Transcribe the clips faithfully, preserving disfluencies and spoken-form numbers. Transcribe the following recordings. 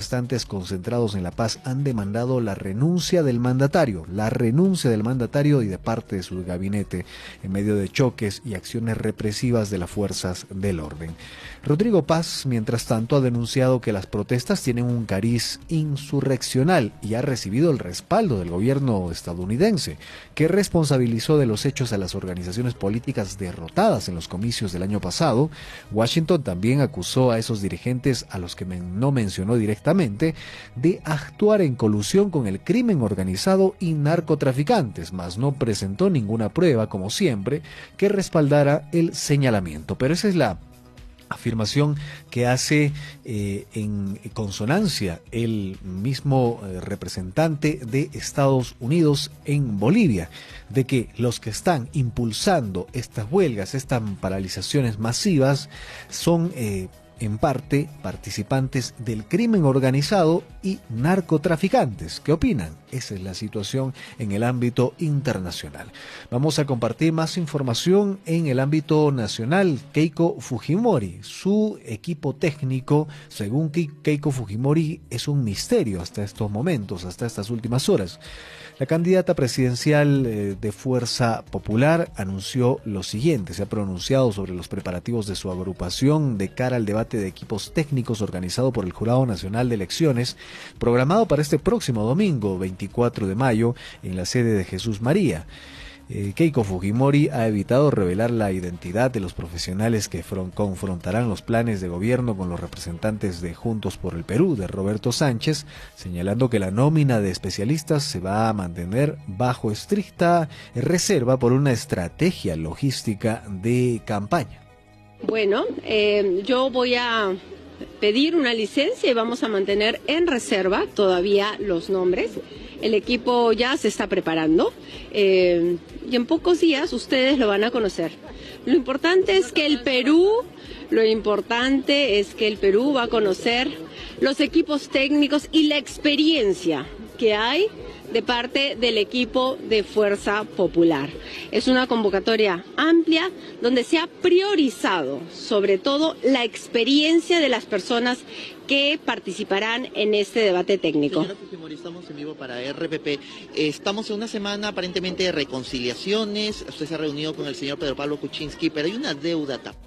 manifestantes concentrados en La Paz han demandado la renuncia del mandatario, la renuncia del mandatario y de parte de su gabinete en medio de choques y acciones represivas de las fuerzas del orden. Rodrigo Paz, mientras tanto, ha denunciado que las protestas tienen un cariz insurreccional y ha recibido el respaldo del gobierno estadounidense, que responsabilizó de los hechos a las organizaciones políticas derrotadas en los comicios del año pasado. Washington también acusó a esos dirigentes, a los que no mencionó directamente, de actuar en colusión con el crimen organizado y narcotraficantes, mas no presentó ninguna prueba, como siempre, que respaldara el señalamiento. Pero esa es la afirmación que hace eh, en consonancia el mismo eh, representante de Estados Unidos en Bolivia, de que los que están impulsando estas huelgas, estas paralizaciones masivas, son eh, en parte participantes del crimen organizado y narcotraficantes. ¿Qué opinan? Esa es la situación en el ámbito internacional. Vamos a compartir más información en el ámbito nacional. Keiko Fujimori, su equipo técnico, según Keiko Fujimori, es un misterio hasta estos momentos, hasta estas últimas horas. La candidata presidencial eh, de Fuerza Popular anunció lo siguiente: se ha pronunciado sobre los preparativos de su agrupación de cara al debate de equipos técnicos organizado por el Jurado Nacional de Elecciones, programado para este próximo domingo, veinticuatro de mayo, en la sede de Jesús María. Eh, Keiko Fujimori ha evitado revelar la identidad de los profesionales que confrontarán los planes de gobierno con los representantes de Juntos por el Perú, de Roberto Sánchez, señalando que la nómina de especialistas se va a mantener bajo estricta reserva por una estrategia logística de campaña. Bueno, eh, yo voy a pedir una licencia y vamos a mantener en reserva todavía los nombres. El equipo ya se está preparando eh, y en pocos días ustedes lo van a conocer. Lo importante es que el Perú, lo importante es que el Perú va a conocer los equipos técnicos y la experiencia que hay de parte del equipo de Fuerza Popular. Es una convocatoria amplia donde se ha priorizado sobre todo la experiencia de las personas que participarán en este debate técnico. Señora Fujimori, estamos en vivo para R P P. Estamos en una semana aparentemente de reconciliaciones. Usted se ha reunido con el señor Pedro Pablo Kuczynski, pero hay una deuda también.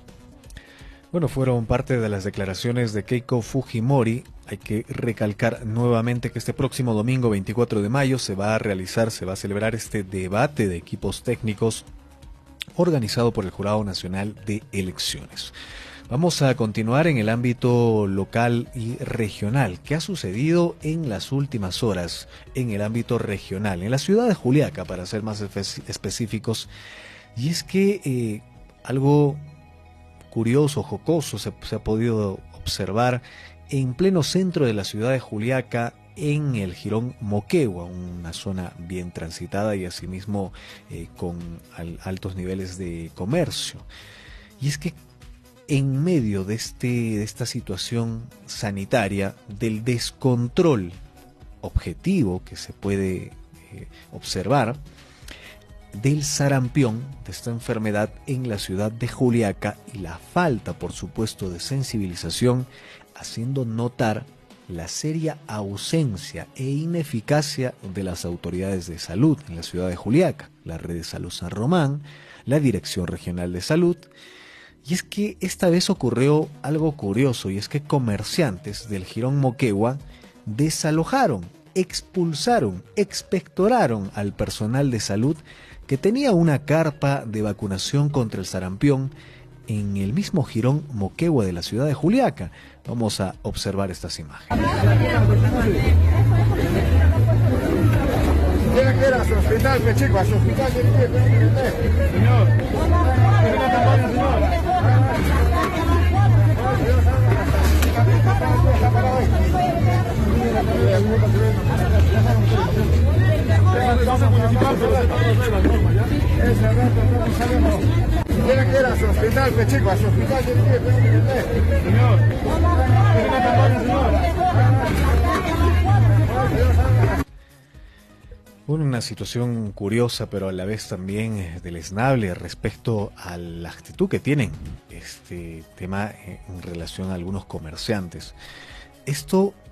Bueno, fueron parte de las declaraciones de Keiko Fujimori. Hay que recalcar nuevamente que este próximo domingo veinticuatro de mayo se va a realizar, se va a celebrar este debate de equipos técnicos organizado por el Jurado Nacional de Elecciones. Vamos a continuar en el ámbito local y regional. ¿Qué ha sucedido en las últimas horas en el ámbito regional? En la ciudad de Juliaca, para ser más específicos. Y es que eh, algo curioso, jocoso, se, se ha podido observar en pleno centro de la ciudad de Juliaca, en el jirón Moquegua, una zona bien transitada y asimismo eh, con al, altos niveles de comercio. Y es que en medio de, este, de esta situación sanitaria, del descontrol objetivo que se puede eh, observar, del sarampión, de esta enfermedad en la ciudad de Juliaca, y la falta, por supuesto, de sensibilización, haciendo notar la seria ausencia e ineficacia de las autoridades de salud en la ciudad de Juliaca, la Red de Salud San Román, la Dirección Regional de Salud. Y es que esta vez ocurrió algo curioso, y es que comerciantes del jirón Moquegua desalojaron, expulsaron, expectoraron al personal de salud que tenía una carpa de vacunación contra el sarampión en el mismo jirón Moquegua de la ciudad de Juliaca. Vamos a observar estas imágenes. Tiene que ir a su hospital, que chico, a su hospital. Señor. Tiene que ir a su hospital, que chico, a su hospital. Señor. Bueno, una situación curiosa, pero a la vez también deleznable respecto a la actitud que tienen este tema en relación a algunos comerciantes. Esto